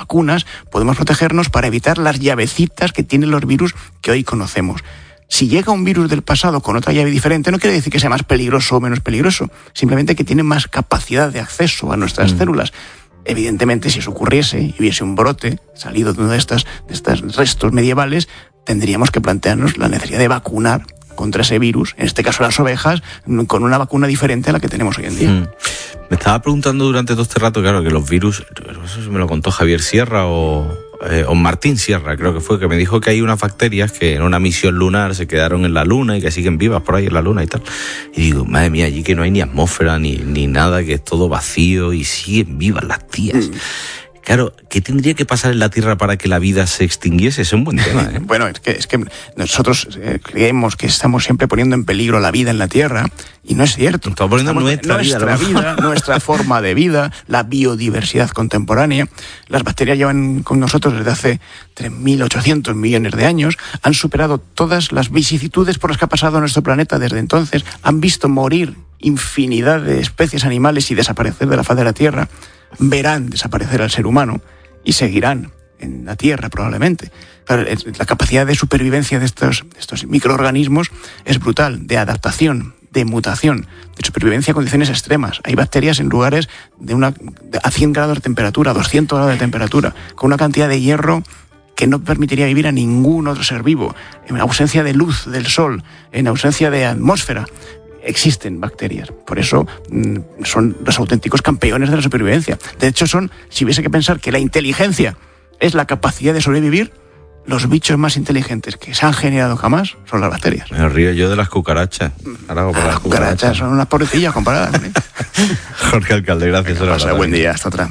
vacunas, podemos protegernos para evitar las llavecitas que tienen los virus que hoy conocemos. Si llega un virus del pasado con otra llave diferente, no quiere decir que sea más peligroso o menos peligroso, simplemente que tiene más capacidad de acceso a nuestras células. Evidentemente, si eso ocurriese y hubiese un brote salido de uno de estos restos medievales, tendríamos que plantearnos la necesidad de vacunar contra ese virus, en este caso las ovejas, con una vacuna diferente a la que tenemos hoy en día. Me estaba preguntando durante todo este rato, claro, que los virus, eso me lo contó Javier Sierra o Martín Sierra, creo que fue, que me dijo que hay unas bacterias que en una misión lunar se quedaron en la luna y que siguen vivas por ahí en la luna y tal. Y digo, madre mía, allí que no hay ni atmósfera ni nada, que es todo vacío y siguen vivas las tías. Claro, ¿qué tendría que pasar en la Tierra para que la vida se extinguiese? Es un buen tema, ¿eh? Bueno, es que nosotros creemos que estamos siempre poniendo en peligro la vida en la Tierra, y no es cierto. Estamos poniendo nuestra vida, nuestra forma de vida, la biodiversidad contemporánea. Las bacterias llevan con nosotros desde hace 3.800 millones de años, han superado todas las vicisitudes por las que ha pasado nuestro planeta desde entonces, han visto morir infinidad de especies animales y desaparecer de la faz de la Tierra, verán desaparecer al ser humano y seguirán en la Tierra probablemente. La capacidad de supervivencia de estos microorganismos es brutal, de adaptación, de mutación, de supervivencia a condiciones extremas. Hay bacterias en lugares a 100 grados de temperatura, 200 grados de temperatura, con una cantidad de hierro que no permitiría vivir a ningún otro ser vivo, en ausencia de luz del sol, en ausencia de atmósfera. Existen bacterias, por eso son los auténticos campeones de la supervivencia. De hecho, si hubiese que pensar que la inteligencia es la capacidad de sobrevivir, los bichos más inteligentes que se han generado jamás son las bacterias. Me río yo de las cucarachas. Las cucarachas son unas pobrecillas comparadas. Jorge Alcalde, gracias. Buen día, hasta otra.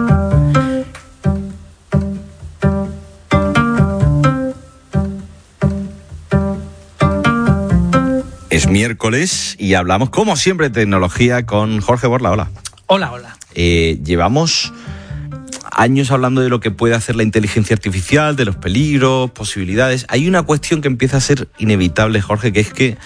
Es miércoles y hablamos, como siempre, de tecnología con Jorge Borla. Hola. Hola. Llevamos años hablando de lo que puede hacer la inteligencia artificial, de los peligros, posibilidades. Hay una cuestión que empieza a ser inevitable, Jorge, que es que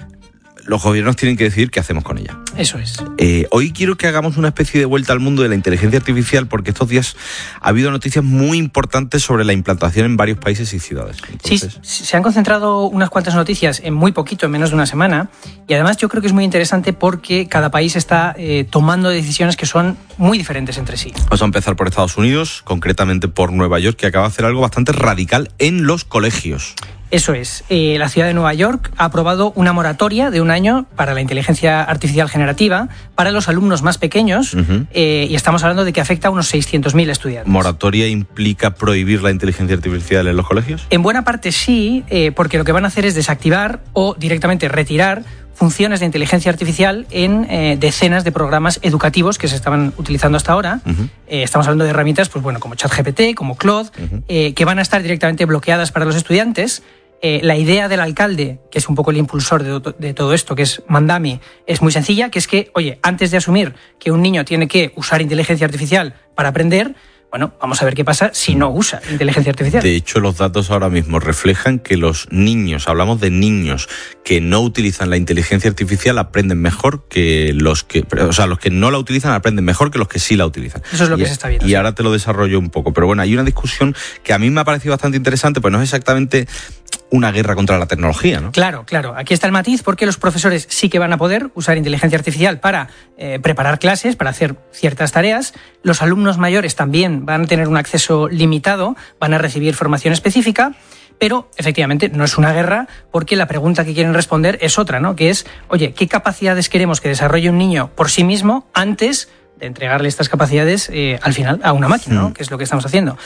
los gobiernos tienen que decidir qué hacemos con ella. Eso es. Hoy quiero que hagamos una especie de vuelta al mundo de la inteligencia artificial, porque estos días ha habido noticias muy importantes sobre la implantación en varios países y ciudades. Entonces... Sí, se han concentrado unas cuantas noticias en muy poquito, en menos de una semana, y además yo creo que es muy interesante porque cada país está tomando decisiones que son muy diferentes entre sí. Vamos a empezar por Estados Unidos, concretamente por Nueva York, que acaba de hacer algo bastante radical en los colegios. Eso es. La ciudad de Nueva York ha aprobado una moratoria de 1 año para la inteligencia artificial generativa para los alumnos más pequeños, y estamos hablando de que afecta a unos 600.000 estudiantes. ¿Moratoria implica prohibir la inteligencia artificial en los colegios? En buena parte sí, porque lo que van a hacer es desactivar o directamente retirar funciones de inteligencia artificial en decenas de programas educativos que se estaban utilizando hasta ahora. Estamos hablando de herramientas como ChatGPT, como Claude, que van a estar directamente bloqueadas para los estudiantes. La idea del alcalde, que es un poco el impulsor de todo esto, que es Mandami, es muy sencilla, que es que, antes de asumir que un niño tiene que usar inteligencia artificial para aprender, vamos a ver qué pasa si no usa inteligencia artificial. De hecho, los datos ahora mismo reflejan que los niños, hablamos de niños que no utilizan la inteligencia artificial, aprenden mejor que los que no la utilizan aprenden mejor que los que sí la utilizan. Eso es lo que se está viendo. Y ahora te lo desarrollo un poco. Pero hay una discusión que a mí me ha parecido bastante interesante, pues no es exactamente una guerra contra la tecnología, ¿no? Claro. Aquí está el matiz, porque los profesores sí que van a poder usar inteligencia artificial para preparar clases, para hacer ciertas tareas. Los alumnos mayores también van a tener un acceso limitado, van a recibir formación específica, pero efectivamente no es una guerra, porque la pregunta que quieren responder es otra, ¿no? Que es, ¿qué capacidades queremos que desarrolle un niño por sí mismo antes de entregarle estas capacidades al final a una máquina, ¿no? Que es lo que estamos haciendo.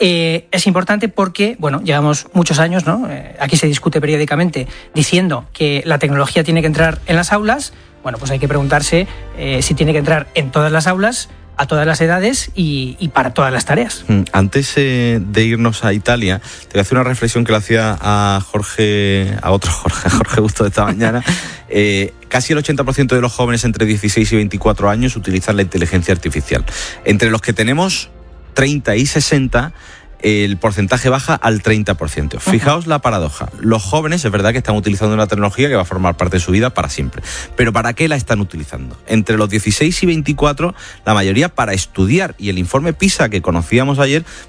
Es importante porque, llevamos muchos años, ¿no? Aquí se discute periódicamente diciendo que la tecnología tiene que entrar en las aulas. Pues hay que preguntarse si tiene que entrar en todas las aulas, a todas las edades y para todas las tareas. Antes de irnos a Italia, te voy a hacer una reflexión que le hacía a otro Jorge Busto de esta mañana. Casi el 80% de los jóvenes entre 16 y 24 años utilizan la inteligencia artificial. Entre los que tenemos 30 y 60, el porcentaje baja al 30%. Fijaos la paradoja. Los jóvenes es verdad que están utilizando una tecnología que va a formar parte de su vida para siempre. Pero ¿para qué la están utilizando? Entre los 16 y 24, la mayoría para estudiar. Y el informe PISA que conocíamos ayer